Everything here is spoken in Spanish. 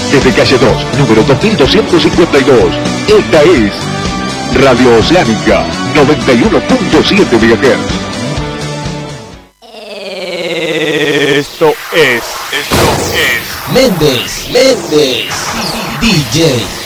desde calle 2, número 2252. Esta es Radio Oceánica 91.7 MHz. Esto es Méndez DJ.